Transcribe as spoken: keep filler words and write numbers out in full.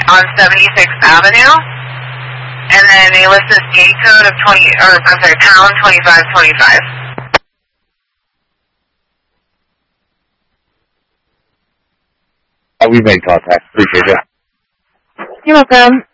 on seventy-sixth Avenue, and then they list this gate code of twenty, or I'm sorry, pound twenty-five twenty-five. Uh, we've made contact. Appreciate it. You're welcome.